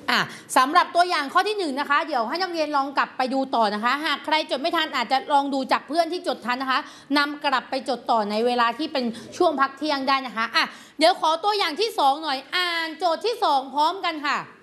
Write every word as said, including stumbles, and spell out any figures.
อ่ะสำหรับตัวอย่างข้อที่หนึ่งนะคะเดี๋ยวให้นักเรียนลองกลับไปดูต่อนะคะหากใครจดไม่ทันอาจจะลองดูจากเพื่อนที่จดทันนะคะนำกลับไปจดต่อในเวลาที่เป็นช่วงพักเที่ยงได้นะคะอ่ะเดี๋ยวขอตัวอย่างที่สองหน่อยอ่านโจทย์ที่สองพร้อมกันค่ะ